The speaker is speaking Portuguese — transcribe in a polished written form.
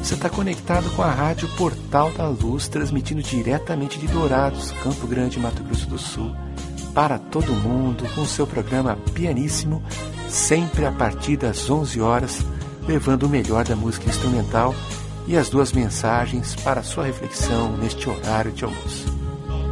Você está conectado com a Rádio Portal da Luz, transmitindo diretamente de Dourados, Campo Grande, Mato Grosso do Sul, para todo mundo, com o seu programa Pianíssimo, sempre a partir das 11 horas, levando o melhor da música instrumental e as duas mensagens para a sua reflexão neste horário de almoço.